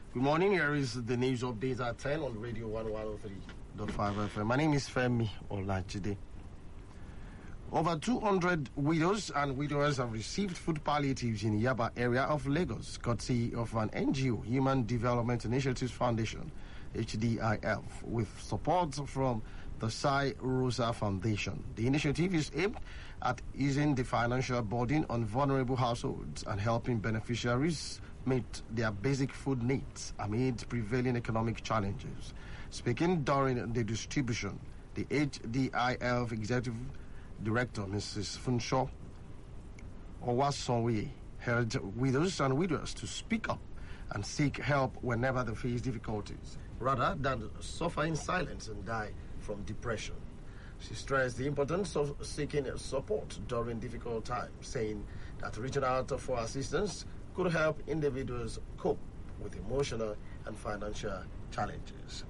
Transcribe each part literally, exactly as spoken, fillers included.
Good morning. Here is the news update at ten on Radio one one oh three point five F M. My name is Femi Olajide. Over two hundred widows and widowers have received food palliatives in Yaba area of Lagos, courtesy of an N G O, Human Development Initiatives Foundation, H D I F, with support from the Sai Rosa Foundation. The initiative is aimed at easing the financial burden on vulnerable households and helping beneficiaries meet their basic food needs amid prevailing economic challenges. Speaking during the distribution, the H D I F Executive Director, Missus Funshaw Owasonwe, urged widows and widowers to speak up and seek help whenever they face difficulties, rather than suffer in silence and die from depression. She stressed the importance of seeking support during difficult times, saying that reaching out for assistance could help individuals cope with emotional and financial challenges.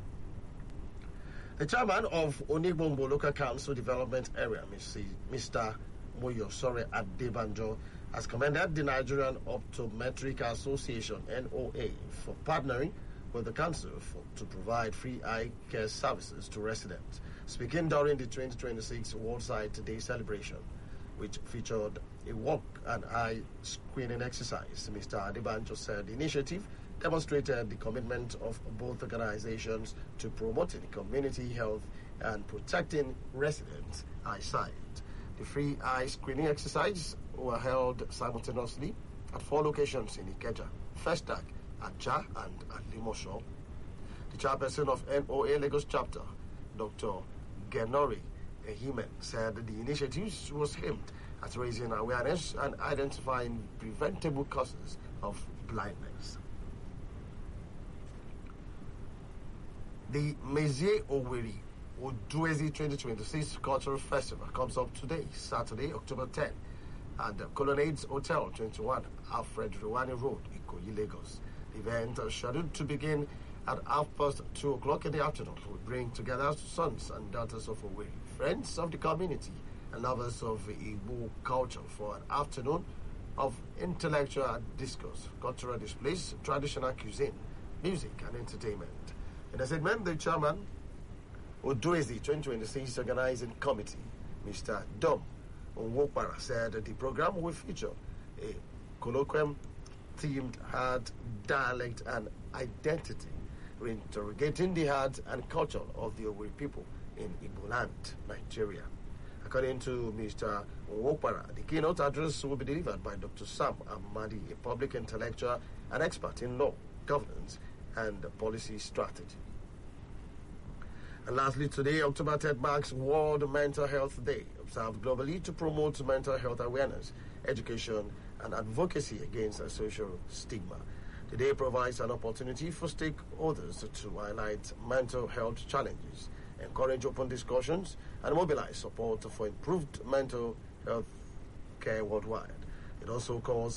The chairman of Onigbombo Local Council Development Area, Mister Moyosore Adebanjo, has commended the Nigerian Optometric Association, N O A, for partnering with the council for, to provide free eye care services to residents. Speaking during the twenty twenty-six World Sight Day celebration, which featured a walk and eye screening exercise, Mister Adebanjo said the initiative demonstrated the commitment of both organizations to promoting community health and protecting residents' eyesight. The free eye screening exercises were held simultaneously at four locations in Ikeja, Festac, Ajah, and Alimosho. The chairperson of N O A Lagos chapter, Doctor Genori Ehimen, said the initiative was aimed at raising awareness and identifying preventable causes of blindness. The Mezie Oweri Oduezi twenty twenty-six Cultural Festival comes up today, Saturday, October tenth, at the Colonnades Hotel, twenty-one Alfred Rwani Road, Ikoyi, Lagos. The event is scheduled to begin at half past two o'clock in the afternoon. We bring together sons and daughters of Oweri, friends of the community, and lovers of Igbo culture for an afternoon of intellectual discourse, cultural displays, traditional cuisine, music, and entertainment. In a segment, the chairman Oduezi twenty twenty-six organizing committee, Mister Dom Onwopara, said that the program will feature a colloquium themed Heart, Dialect, and Identity, reinterrogating the heart and culture of the Oweri people in Igbo land, Nigeria. According to Mister Onwopara, the keynote address will be delivered by Doctor Sam Amadi, a public intellectual and expert in law, governance, and policy strategy. And lastly, today, October tenth, marks World Mental Health Day, observed globally to promote mental health awareness, education, and advocacy against social stigma. The day provides an opportunity for stakeholders to highlight mental health challenges, encourage open discussions, and mobilize support for improved mental health care worldwide. It also calls